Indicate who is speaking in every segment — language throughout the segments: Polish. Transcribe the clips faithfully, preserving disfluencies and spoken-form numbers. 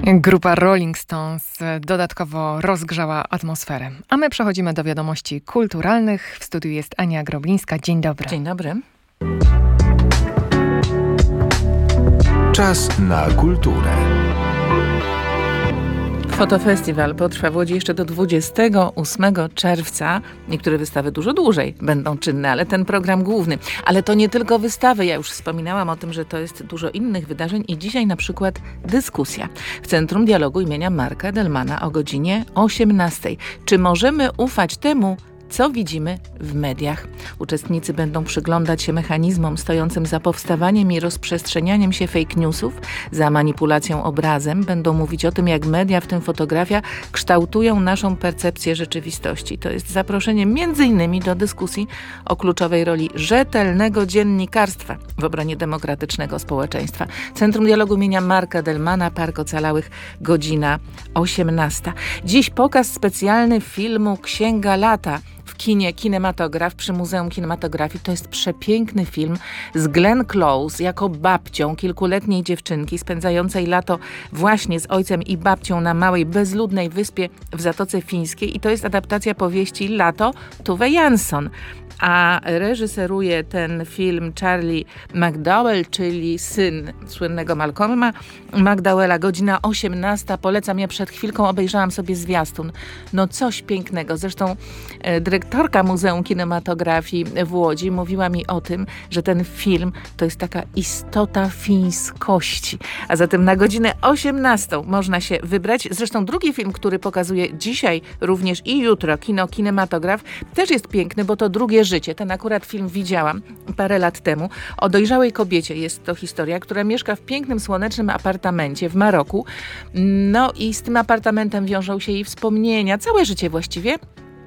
Speaker 1: Grupa Rolling Stones dodatkowo rozgrzała atmosferę. A my przechodzimy do wiadomości kulturalnych. W studiu jest Ania Groblińska. Dzień dobry.
Speaker 2: Dzień dobry.
Speaker 3: Czas na kulturę.
Speaker 2: Fotofestiwal potrwa w Łodzi jeszcze do dwudziestego ósmego czerwca. Niektóre wystawy dużo dłużej będą czynne, ale ten program główny. Ale to nie tylko wystawy. Ja już wspominałam o tym, że to jest dużo innych wydarzeń i dzisiaj na przykład dyskusja w Centrum Dialogu imienia Marka Edelmana o godzinie osiemnastej. Czy możemy ufać temu, co widzimy w mediach? Uczestnicy będą przyglądać się mechanizmom stojącym za powstawaniem i rozprzestrzenianiem się fake newsów, za manipulacją obrazem. Będą mówić o tym, jak media, w tym fotografia, kształtują naszą percepcję rzeczywistości. To jest zaproszenie między innymi do dyskusji o kluczowej roli rzetelnego dziennikarstwa w obronie demokratycznego społeczeństwa. Centrum Dialogu imienia Marka Edelmana, Park Ocalałych, godzina osiemnasta. Dziś pokaz specjalny filmu Księga Lata w kinie Kinematograf przy Muzeum Kinematografii. To jest przepiękny film z Glenn Close jako babcią kilkuletniej dziewczynki spędzającej lato właśnie z ojcem i babcią na małej, bezludnej wyspie w Zatoce Fińskiej. I to jest adaptacja powieści Lato Tove Jansson. A reżyseruje ten film Charlie McDowell, czyli syn słynnego Malcolma McDowella. Godzina osiemnasta. Polecam, ja przed chwilką obejrzałam sobie zwiastun. No coś pięknego. Zresztą e, dyrektorka Muzeum Kinematografii w Łodzi mówiła mi o tym, że ten film to jest taka istota fińskości. A zatem na godzinę osiemnastą można się wybrać. Zresztą drugi film, który pokazuje dzisiaj również i jutro kino Kinematograf, też jest piękny, bo to drugie życie. Ten akurat film widziałam parę lat temu. O dojrzałej kobiecie jest to historia, która mieszka w pięknym, słonecznym apartamencie w Maroku. No i z tym apartamentem wiążą się jej wspomnienia, całe życie właściwie.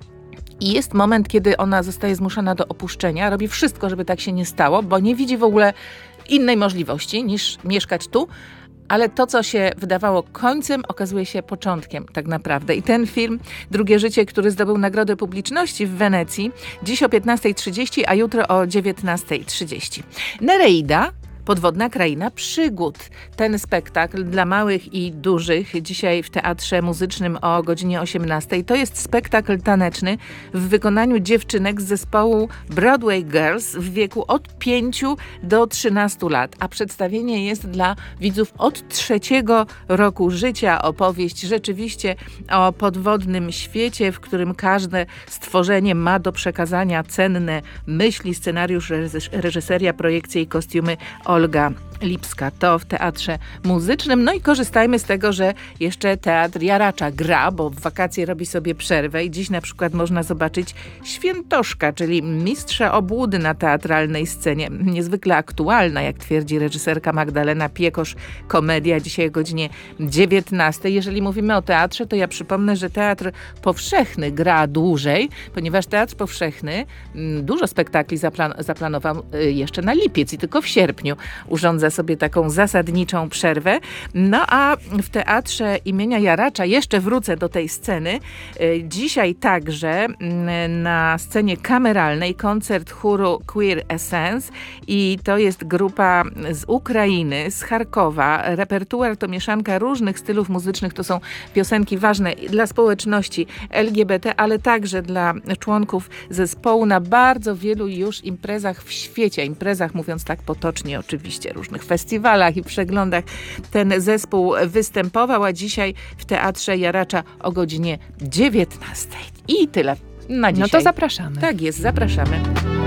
Speaker 2: I jest moment, kiedy ona zostaje zmuszona do opuszczenia. Robi wszystko, żeby tak się nie stało, bo nie widzi w ogóle innej możliwości niż mieszkać tu. Ale to, co się wydawało końcem, okazuje się początkiem tak naprawdę. I ten film, Drugie życie, który zdobył Nagrodę Publiczności w Wenecji, dziś o piętnastej trzydzieści, a jutro o dziewiętnastej trzydzieści. Nereida. Podwodna kraina przygód. Ten spektakl dla małych i dużych dzisiaj w Teatrze Muzycznym o godzinie osiemnastej. To jest spektakl taneczny w wykonaniu dziewczynek z zespołu Broadway Girls w wieku od pięciu do trzynastu lat. A przedstawienie jest dla widzów od trzeciego roku życia. Opowieść rzeczywiście o podwodnym świecie, w którym każde stworzenie ma do przekazania cenne myśli, scenariusz, reżyseria, projekcje i kostiumy Olga Lipska. To w Teatrze Muzycznym. No i korzystajmy z tego, że jeszcze Teatr Jaracza gra, bo w wakacje robi sobie przerwę i dziś na przykład można zobaczyć Świętoszka, czyli mistrza obłudy na teatralnej scenie. Niezwykle aktualna, jak twierdzi reżyserka Magdalena Piekosz, komedia dzisiaj o godzinie dziewiętnastej. Jeżeli mówimy o teatrze, to ja przypomnę, że Teatr Powszechny gra dłużej, ponieważ Teatr Powszechny dużo spektakli zaplan- zaplanował jeszcze na lipiec i tylko w sierpniu urządza sobie taką zasadniczą przerwę. No a w Teatrze imienia Jaracza, jeszcze wrócę do tej sceny, dzisiaj także na scenie kameralnej koncert chóru Queer Essence i to jest grupa z Ukrainy, z Charkowa. Repertuar to mieszanka różnych stylów muzycznych, to są piosenki ważne dla społeczności L G B T, ale także dla członków zespołu na bardzo wielu już imprezach w świecie. Imprezach, mówiąc tak potocznie, oczywiście różnych festiwalach i przeglądach ten zespół występował, a dzisiaj w Teatrze Jaracza o godzinie dziewiętnastej. I tyle na dzisiaj.
Speaker 1: No to zapraszamy.
Speaker 2: Tak jest, zapraszamy.